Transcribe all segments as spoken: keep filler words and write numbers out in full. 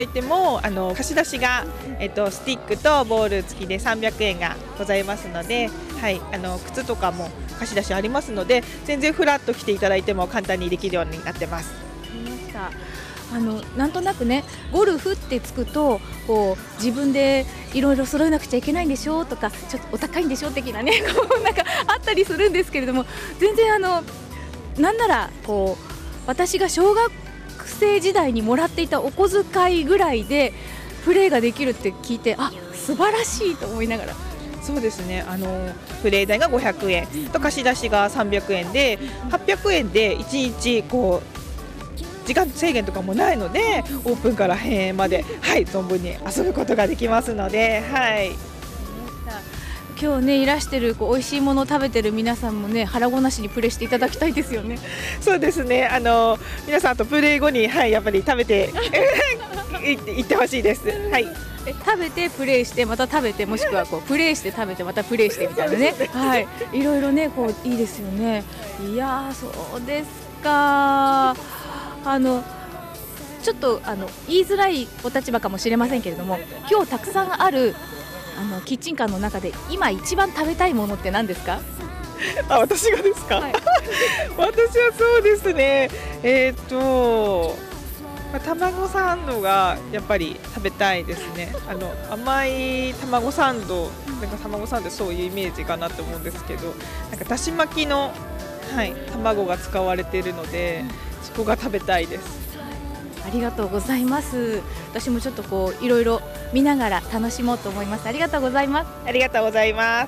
いてもあの貸し出しが、えっと、スティックとボール付きでさんびゃくえんがございますので、はい、あの靴とかも貸し出しありますので、全然フラッと来ていただいても簡単にできるようになってます。 ありました。あのなんとなくね、ゴルフってつくとこう自分でいろいろ揃えなくちゃいけないんでしょとか、ちょっとお高いんでしょ的なねこうなんかあったりするんですけれども、全然あのなんならこう私が小学生時代にもらっていたお小遣いぐらいでプレーができるって聞いて、あ、素晴らしいと思いながら。 そうですね、あのプレー代がごひゃくえんと貸し出しがさんびゃくえんではっぴゃくえんでいちにちこう時間制限とかもないので、オープンから閉園まで、はい、存分に遊ぶことができますので、はい、 今日ねいらしてるこう美味しいものを食べてる皆さんもね、腹ごなしにプレーしていただきたいですよね。 そうですね、あの皆さんとプレー後に、はい、やっぱり食べていってほしいです。はい、 え食べてプレーしてまた食べて、もしくはこうプレーして食べてまたプレーしてみたいなね、はい、いろいろねこういいですよね。いやー、そうですか。あのちょっとあの言いづらいお立場かもしれませんけれども、今日たくさんあるあのキッチンカーの中で今一番食べたいものって何ですか？ あ、私がですか？はい、私はそうですね、えー、っと卵サンドがやっぱり食べたいですね。あの甘い卵サンド、なんか卵サンドそういうイメージかなと思うんですけど、なんかだし巻きの、はい、卵が使われているので、そこが食べたいです。 ありがとうございます。私もちょっとこういろいろ見ながら楽しもうと思います。ありがとうございます。 ありがとうございます。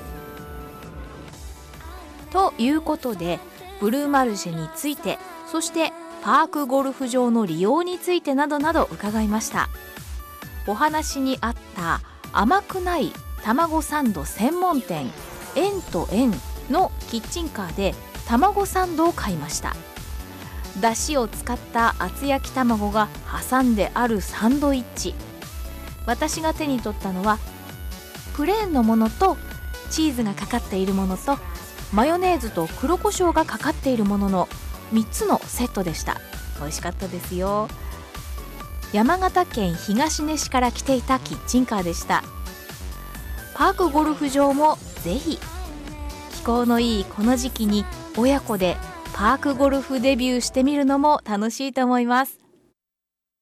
ということで、ブルーマルシェについて、そしてパークゴルフ場の利用についてなどなど伺いました。お話にあった甘くない卵サンド専門店円と円のキッチンカーで卵サンドを買いました。だしを使った厚焼き卵が挟んであるサンドイッチ。私が手に取ったのはプレーンのものとチーズがかかっているものとマヨネーズと黒胡椒がかかっているもののみっつのセットでした。美味しかったですよ。山形県東根市から来ていたキッチンカーでした。パークゴルフ場もぜひ、気候のいいこの時期に親子でパークゴルフデビューしてみるのも楽しいと思います。